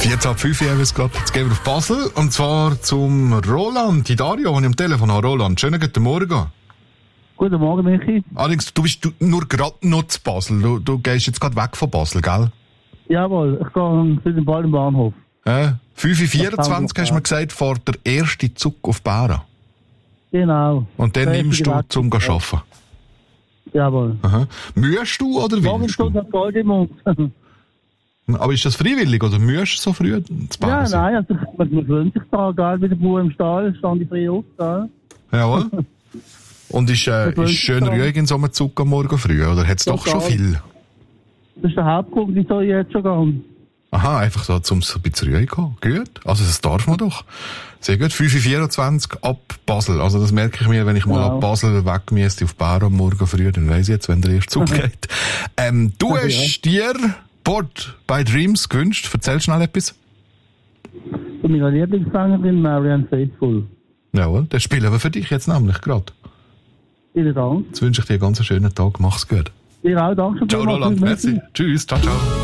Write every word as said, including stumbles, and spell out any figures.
vierzehn ab fünf haben wir es gerade. Jetzt gehen wir auf Basel. Und zwar zum Roland, die Dario, die ich am Telefon habe. Roland, schönen guten Morgen. Guten Morgen, Michi. Allerdings, du bist du, nur gerade noch zu Basel. Du, du gehst jetzt gerade weg von Basel, gell? Jawohl, ich gehe für den bald im Bahnhof. Äh, fünf Uhr vierundzwanzig hast du mir gesagt, fährt der erste Zug auf Bären. Genau. Und den nimmst du zum ja. Arbeiten? Jawohl. Aha. Mühst du oder willst du? Morgen Gold im Mund. Aber ist das freiwillig oder müsst du so früh zu Bären Ja, sein? nein, also man gewöhnt sich da, gell, wie der Bauer im Stall, stand ich früh auf, gell. Jawohl. Und ist, äh, ist schön ruhig in so einem Zug am Morgen früh, oder hat es doch schon viel? Das ist der Hauptgrund, wieso ich jetzt schon gehe. Aha, einfach so, um ein bisschen ruhig zu kommen. Gut. Also, das darf man doch. Sehr gut. fünf Uhr vierundzwanzig ab Basel. Also, das merke ich mir, wenn ich mal genau. ab Basel weg müsste auf Bären am Morgen früh, dann weiss ich jetzt, wenn der erste Zug geht. ähm, du ja, hast ja. dir Board by Dreams gewünscht. Erzähl schnell etwas. Von meiner Lieblingssängerin Marianne Faithfull. Jawohl, das spielen wir für dich jetzt nämlich gerade. Vielen Dank. Jetzt wünsche ich dir einen ganz schönen Tag. Mach's gut. Dir auch, danke. Ciao, Roland. Merci. Tschüss. Ciao, ciao.